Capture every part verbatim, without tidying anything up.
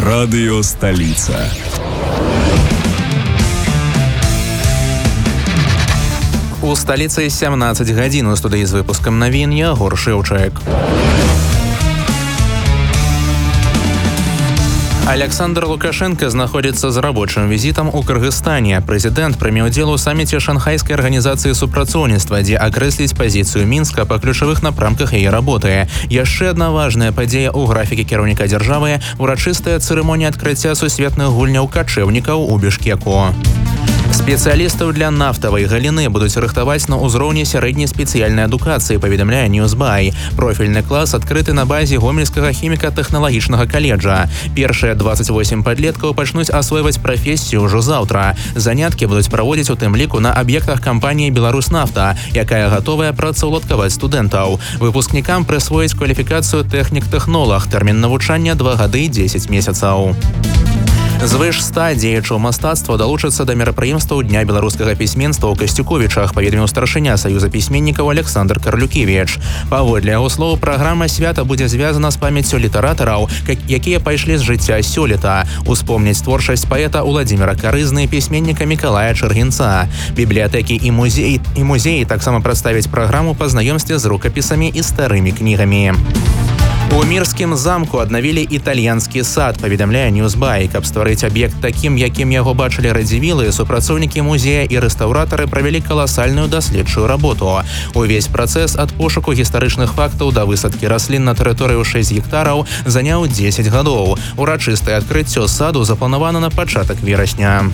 Радио «Столица». У сталіцы сямнаццаць гадзін. У студыі з выпускам навін Ягор Шэўчэк. Александр Лукашенко знаходзіцца з рабочым візітам у Кыргызстане. Прэзідэнт прыме ўдзел у саміце шанхайскай арганізацыі супрацоўніцтва, дзе акрэсліць пазіцыю Мінска па ключавых напрамках яе работы. Яшчэ адна важная падзея ў графіке кіраўніка дзяржавы – урачыстая цырымонія адкрыцця сусветных гульняў качэўнікаў у Бішкеку. Спецыялістаў для нафтавай галіны будуць рыхтаваць на ўзроўні сярэдняй спецыяльнай адукацыі, паведамляе Newsbuy. Профільны клас адкрыты на базе гомельскага хіміка-тэхналагічнага каледжа. Першыя дваццаць восем падлеткаў пачнуць асвойваць прафесію ўжо заўтра. Заняткі будуць праводзіць у тым ліку на аб'ектах кампаніі «Беларуснафта», якая гатовая працаўладкаваць студэнтаў. Выпускнікам прысвоіць кваліфікацыю тэхнік-тэхнолаг, тэрмін навучання два гады дзесяць месяцаў. Звыш ста дзеячаў мастацтва далучацца да мерапрыемстваў Дня беларускага пісьменства ў Касцюковічах, паведаміў старшыня Саюза пісьменнікаў Александр Карлюкевіч. Паводле яго слоў, праграма свята будзе звязана з памяццю літаратараў, якія пайшлі з жыцця сёлета. Успомніць творчасць паэта Уладзіміра Карызны, пісьменніка Мікалая Чыргінца. Бібліятэкі і музеі, і музеі таксама прадставяць праграму па знаёмстве з рукапісамі і старымі кнігамі. У Мірскім замку аднавілі італьянскі сад, паведамляе Newsbuy. Каб стварыць аб'ект такім, якім яго бачылі радзівілы, супрацоўнікі музея і рэстаўратары правялі каласальную даследчую работу. Увесь працэс ад пошуку гістарычных фактаў да высадкі раслін на тэрыторыю шэсць гектараў заняў дзесяць гадоў. Урачыстае адкрыццё саду запланавана на пачатак верасня.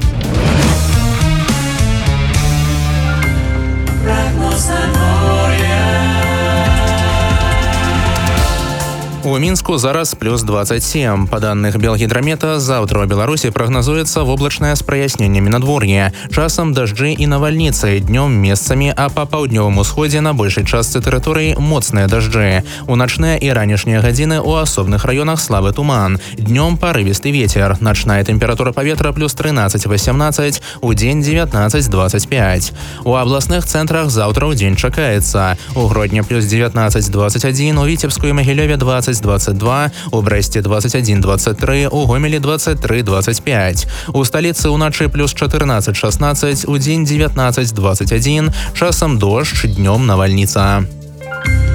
У Мінску зараз плюс двадцать семь. Па даных Белгідрамета, заўтра ў Беларусі прагназуецца воблачнае з праясненнямі надвор'е. Часам дажджы і навальніцы, днём месцамі, а па паўднёвым усходзе на большай частцы тэрыторыі моцныя дажджы. У начныя і ранішнія гадзіны ў асобных раёнах слабы туман. Днём парывісты вецер. Начная тэмпература паветра плюс трынаццаць васямнаццаць, у дзень дзевятнаццаць дваццаць пять. У абласных цэнтрах заўтра ў дзень чакаецца. У Гродні плюс девятнадцать двадцать один, у Віцебску і Магілёве двадцать двадцать два, у Брэсце двадцать один двадцать три, у Гомелі двадцать три двадцать пять. У сталіцы ўначы плюс чатырнаццаць шаснаццаць, у дзень девятнадцать двадцать один, часам дождж, днём навальніца.